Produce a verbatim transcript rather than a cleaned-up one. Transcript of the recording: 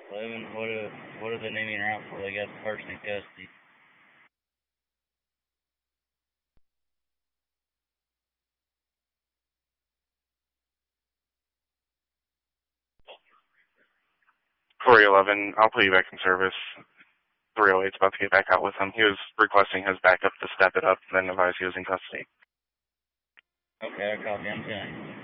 eleven, what are, what are they naming her out for? They got the person in custody. four eleven, I'll put you back in service. three oh eight's about to get back out with him. He was requesting his backup to step it up, then advise he was in custody. Okay, I copy. I'm ten.